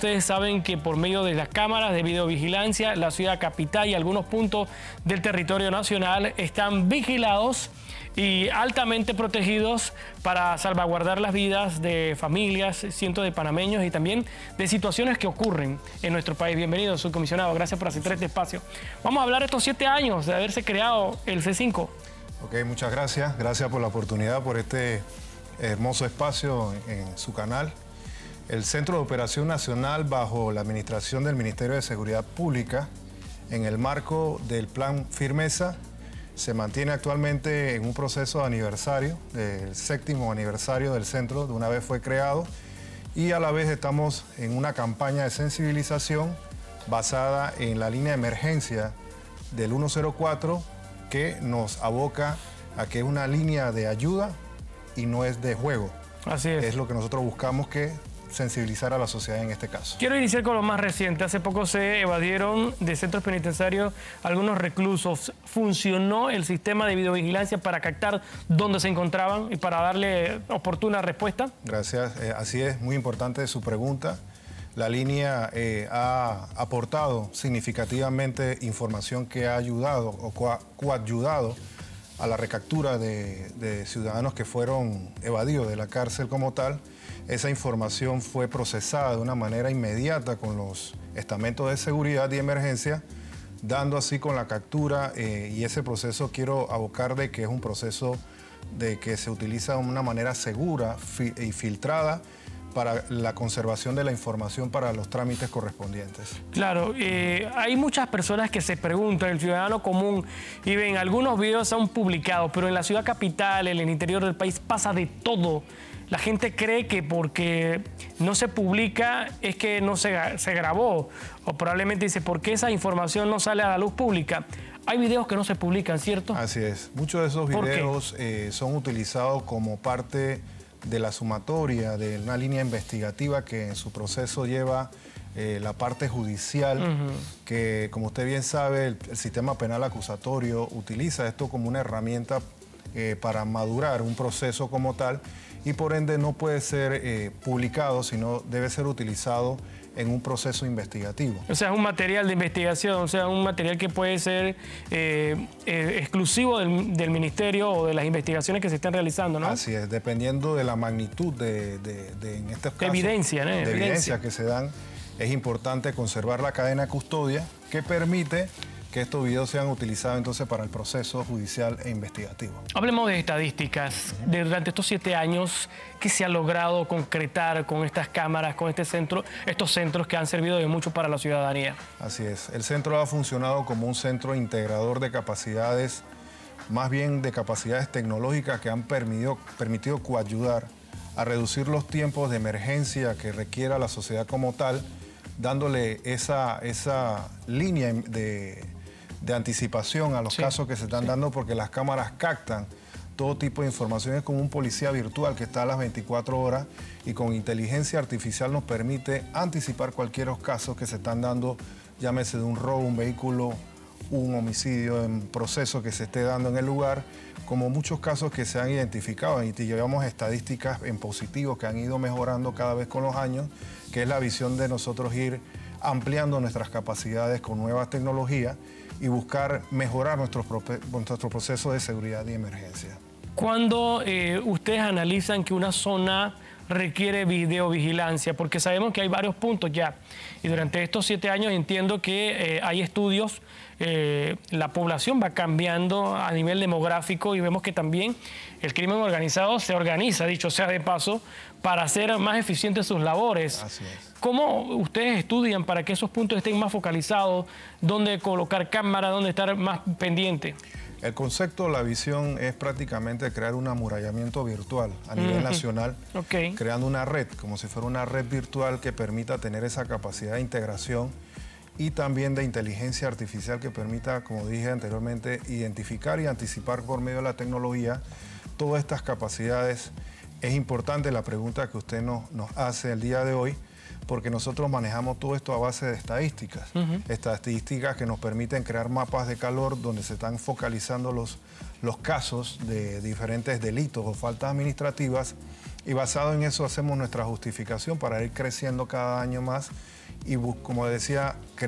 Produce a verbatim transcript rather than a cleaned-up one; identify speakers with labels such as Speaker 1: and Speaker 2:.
Speaker 1: ustedes saben que por medio de las cámaras de videovigilancia, la ciudad capital y algunos puntos del territorio nacional están vigilados y altamente protegidos para salvaguardar las vidas de familias, cientos de panameños y también de situaciones que ocurren en nuestro país. Bienvenido, subcomisionado. Gracias por asistir a este espacio. Vamos a hablar de estos siete años de haberse creado el C cinco.
Speaker 2: Ok, muchas gracias. Gracias por la oportunidad, por este hermoso espacio en su canal. El Centro de Operación Nacional, bajo la administración del Ministerio de Seguridad Pública, en el marco del Plan Firmeza, se mantiene actualmente en un proceso de aniversario, del séptimo aniversario del centro, de una vez fue creado, y a la vez estamos en una campaña de sensibilización basada en la línea de emergencia del ciento cuatro, que nos aboca a que es una línea de ayuda y no es de juego.
Speaker 1: Así es.
Speaker 2: Es lo que nosotros buscamos, que sensibilizar a la sociedad en este caso.
Speaker 1: Quiero iniciar con lo más reciente. Hace poco se evadieron de centros penitenciarios algunos reclusos. ¿Funcionó el sistema de videovigilancia para captar dónde se encontraban y para darle oportuna respuesta?
Speaker 2: Gracias. Eh, así es, muy importante su pregunta. La línea eh, ha aportado significativamente información que ha ayudado o coayudado a la recaptura de, de ciudadanos que fueron evadidos de la cárcel como tal. Esa información fue procesada de una manera inmediata con los estamentos de seguridad y emergencia, dando así con la captura, eh, y ese proceso quiero abocar de que es un proceso de que se utiliza de una manera segura fi y filtrada para la conservación de la información para los trámites correspondientes.
Speaker 1: Claro, eh, hay muchas personas que se preguntan, el ciudadano común, y ven, algunos videos se han publicado, pero en la ciudad capital, en el interior del país, pasa de todo. La gente cree que porque no se publica es que no se, se grabó, o probablemente dice, ¿por qué esa información no sale a la luz pública? Hay videos que no se publican, ¿cierto?
Speaker 2: Así es. Muchos de esos videos eh, son utilizados como parte de la sumatoria de una línea investigativa que en su proceso lleva eh, la parte judicial, uh-huh. que, como usted bien sabe, el, el sistema penal acusatorio utiliza esto como una herramienta eh, para madurar un proceso como tal, y por ende no puede ser eh, publicado, sino debe ser utilizado en un proceso investigativo.
Speaker 1: O sea, es un material de investigación, o sea, un material que puede ser eh, eh, exclusivo del, del ministerio o de las investigaciones que se estén realizando, ¿no?
Speaker 2: Así es, dependiendo de la magnitud de, de, de en estos casos,
Speaker 1: evidencia, ¿no?
Speaker 2: de
Speaker 1: evidencia.
Speaker 2: evidencia que se dan, es importante conservar la cadena de custodia que permite que estos videos sean utilizados entonces para el proceso judicial e investigativo.
Speaker 1: Hablemos de estadísticas. De, durante estos siete años, ¿qué se ha logrado concretar con estas cámaras, con este centro, estos centros que han servido de mucho para la ciudadanía?
Speaker 2: Así es. El centro ha funcionado como un centro integrador de capacidades, más bien de capacidades tecnológicas que han permitido, permitido coayudar a reducir los tiempos de emergencia que requiera la sociedad como tal, dándole esa, esa línea de... de anticipación a los sí, casos que se están sí. dando, porque las cámaras captan todo tipo de información. Es como un policía virtual que está a las veinticuatro horas, y con inteligencia artificial nos permite anticipar cualquier casos que se están dando, llámese de un robo, un vehículo, un homicidio en proceso que se esté dando en el lugar, como muchos casos que se han identificado, y llevamos estadísticas en positivo que han ido mejorando cada vez con los años, que es la visión de nosotros ir ampliando nuestras capacidades con nuevas tecnologías y buscar mejorar nuestro, nuestro proceso de seguridad y emergencia.
Speaker 1: ¿Cuándo eh, ustedes analizan que una zona requiere videovigilancia? Porque sabemos que hay varios puntos ya, y durante estos siete años entiendo que eh, hay estudios, eh, la población va cambiando a nivel demográfico, y vemos que también el crimen organizado se organiza, dicho sea de paso, para hacer más eficientes sus labores.
Speaker 2: Así es.
Speaker 1: ¿Cómo ustedes estudian para que esos puntos estén más focalizados? ¿Dónde colocar cámara? ¿Dónde estar más pendiente?
Speaker 2: El concepto, la visión es prácticamente crear un amurallamiento virtual a nivel uh-huh. nacional,
Speaker 1: okay.
Speaker 2: creando una red, como si fuera una red virtual que permita tener esa capacidad de integración y también de inteligencia artificial que permita, como dije anteriormente, identificar y anticipar por medio de la tecnología todas estas capacidades. Es importante la pregunta que usted nos, nos hace el día de hoy, porque nosotros manejamos todo esto a base de estadísticas. Uh-huh. Estadísticas que nos permiten crear mapas de calor donde se están focalizando los, los casos de diferentes delitos o faltas administrativas, Y basado en eso hacemos nuestra justificación para ir creciendo cada año más y, como decía,